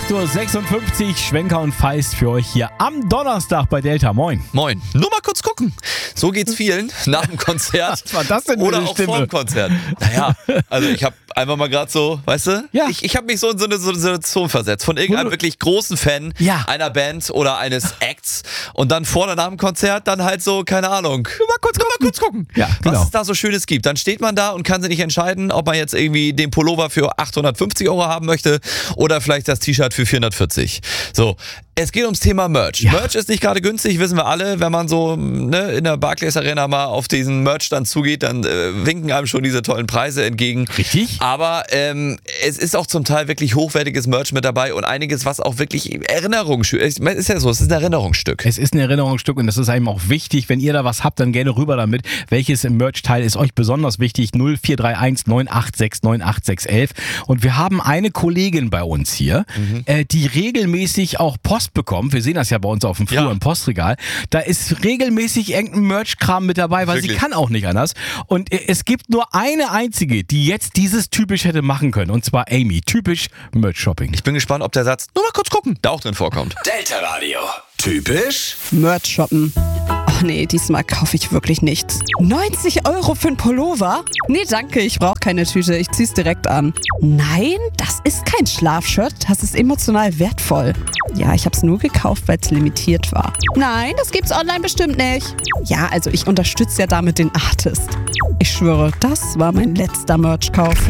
8.56 Uhr, Schwenker und Feist für euch hier am Donnerstag bei Delta. Moin. Moin. Nur mal kurz gucken. So geht's vielen nach dem Konzert. Was war das denn für oder eine auch Stimme? vor dem Konzert. Naja, also ich habe einfach mal gerade so, weißt du? Ja. Ich habe mich so in so eine Situation versetzt von irgendeinem wirklich großen Fan einer Band oder eines Acts und dann vor oder nach dem Konzert dann halt so, keine Ahnung, nur mal kurz gucken, Ja, genau. was es da so Schönes gibt. Dann steht man da und kann sich nicht entscheiden, ob man jetzt irgendwie den Pullover für 850 € haben möchte oder vielleicht das T-Shirt für 440. So, es geht ums Thema Merch. Ja. Merch ist nicht gerade günstig, wissen wir alle. Wenn man so in der Barclays Arena mal auf diesen Merchstand zugeht, dann winken einem schon diese tollen Preise entgegen. Richtig. Aber es ist auch zum Teil wirklich hochwertiges Merch mit dabei und einiges, was auch wirklich Erinnerungsstück ist. Ist ja so, es ist ein Erinnerungsstück. Es ist ein Erinnerungsstück und das ist einem auch wichtig. Wenn ihr da was habt, dann gerne rüber damit. Welches Merch-Teil ist euch besonders wichtig? 0431 986 98611. Und wir haben eine Kollegin bei uns hier, die regelmäßig auch Post bekommt. Wir sehen das ja bei uns auf dem Flur im Postregal. Da ist regelmäßig irgendein Merch-Kram mit dabei, weil sie kann auch nicht anders. Und es gibt nur eine einzige, die jetzt dieses typisch hätte machen können. Und zwar Amy. Typisch Merch-Shopping. Ich bin gespannt, ob der Satz nur mal kurz gucken da auch drin vorkommt. Delta Radio. Typisch Merch shoppen. Ach nee, diesmal kaufe ich wirklich nichts. 90 € für einen Pullover? Nee, danke, ich brauche keine Tüte. Ich zieh's direkt an. Nein, das ist kein Schlafshirt. Das ist emotional wertvoll. Ja, ich hab's nur gekauft, weil es limitiert war. Nein, das gibt's online bestimmt nicht. Ja, also ich unterstütze ja damit den Artist. Ich schwöre, das war mein letzter Merch-Kauf.